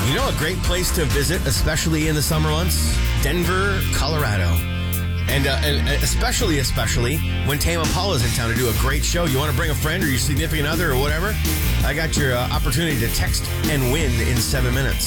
You know a great place to visit, especially in the summer months? Denver, Colorado. And especially when Tame Impala's in town to do a great show. You want to bring a friend or your significant other or whatever? I got your opportunity to text and win in 7 minutes.